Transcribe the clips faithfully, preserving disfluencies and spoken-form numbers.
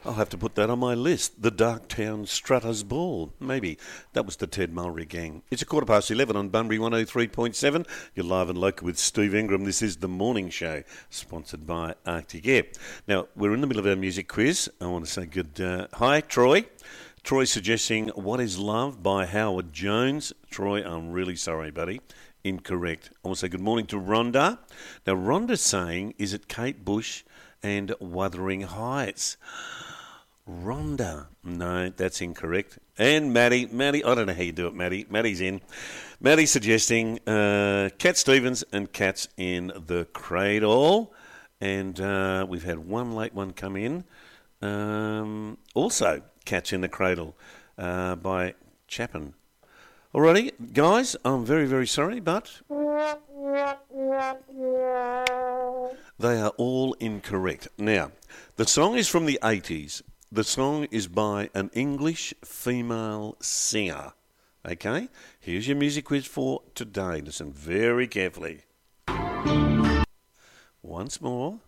I'll have to put that on my list. The Darktown Strutters Ball. Maybe. That was the Ted Mulry Gang. It's a quarter past eleven on Bunbury one oh three point seven. You're live and local with Steve Ingram. This is The Morning Show, sponsored by Arctic Air. Now, we're in the middle of our music quiz. I want to say good uh, hi, Troy. Troy suggesting What is Love by Howard Jones. Troy, I'm really sorry, buddy. Incorrect. I want to say good morning to Rhonda. Now, Rhonda's saying, is it Kate Bush and Wuthering Heights? Rhonda. No, that's incorrect. And Maddie. Maddie, I don't know how you do it, Maddie. Maddie's in. Maddie's suggesting uh, Cat Stevens and Cats in the Cradle. And uh, we've had one late one come in. Um, also, Cats in the Cradle uh, by Chapin. Alrighty, guys, I'm very, very sorry, but they are all incorrect. Now, the song is from the eighties. The song is by an English female singer. Okay? Here's your music quiz for today. Listen very carefully. Once more.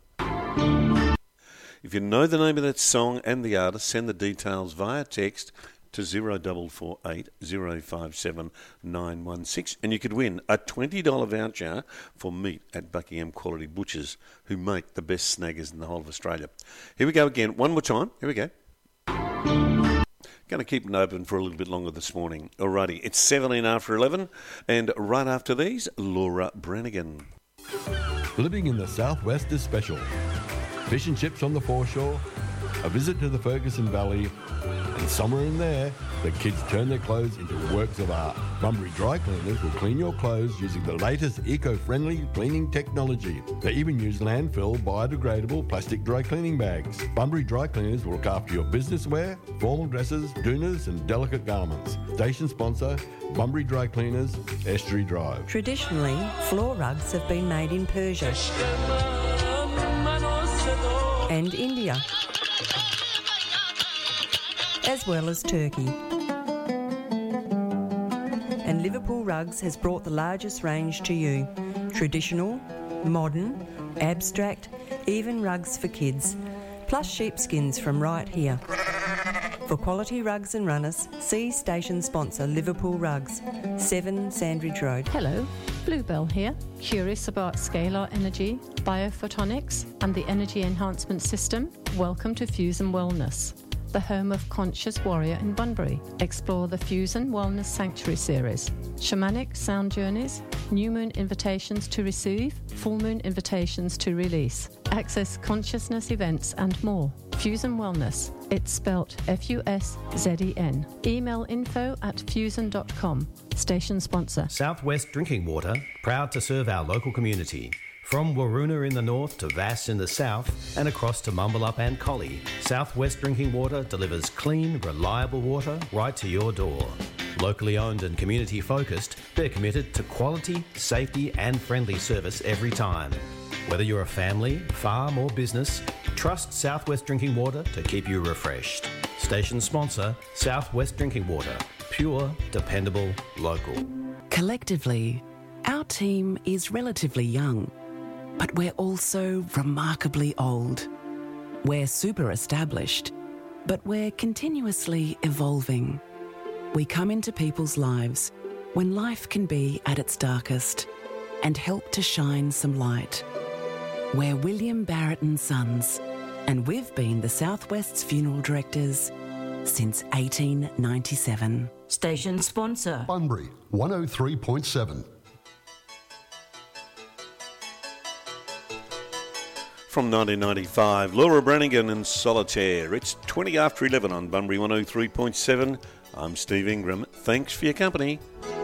If you know the name of that song and the artist, send the details via text to zero four four eight zero five seven nine one six, and you could win a twenty dollars voucher for meat at Buckingham Quality Butchers, who make the best snaggers in the whole of Australia. Here we go again, one more time. Here we go. Going to keep it open for a little bit longer this morning. Alrighty, it's seventeen after eleven, and right after these, Laura Brannigan. Living in the southwest is special. Fish and chips on the foreshore, a visit to the Ferguson Valley, and somewhere in there, the kids turn their clothes into works of art. Bunbury Dry Cleaners will clean your clothes using the latest eco-friendly cleaning technology. They even use landfill biodegradable plastic dry cleaning bags. Bunbury Dry Cleaners will look after your business wear, formal dresses, doonas and delicate garments. Station sponsor, Bunbury Dry Cleaners, Estuary Drive. Traditionally, floor rugs have been made in Persia and India, as well as Turkey. And Liverpool Rugs has brought the largest range to you. Traditional, modern, abstract, even rugs for kids, plus sheepskins from right here. For quality rugs and runners, see station sponsor Liverpool Rugs, seven Sandridge Road. Hello, Bluebell here. Curious about scalar energy, biophotonics and the energy enhancement system? Welcome to Fusion Wellness, the home of Conscious Warrior in Bunbury. Explore the Fusion Wellness Sanctuary series, shamanic sound journeys, new moon invitations to receive, full moon invitations to release, access consciousness events and more. Fusion Wellness, it's spelt F U S Z E N. Email info at fusion dot com. Station sponsor. Southwest Drinking Water, proud to serve our local community. From Waroona in the north to Vass in the south and across to Mumbalup and Collie, Southwest Drinking Water delivers clean, reliable water right to your door. Locally owned and community focused, they're committed to quality, safety and friendly service every time. Whether you're a family, farm or business, trust Southwest Drinking Water to keep you refreshed. Station sponsor, Southwest Drinking Water. Pure, dependable, local. Collectively, our team is relatively young, but we're also remarkably old. We're super established, but we're continuously evolving. We come into people's lives when life can be at its darkest and help to shine some light. We're William Barrett and Sons, and we've been the Southwest's funeral directors since eighteen ninety-seven. Station sponsor. Bunbury, one oh three point seven. From nineteen ninety-five, Laura Brannigan and Solitaire. It's twenty after eleven on Bunbury one oh three point seven. I'm Steve Ingram. Thanks for your company.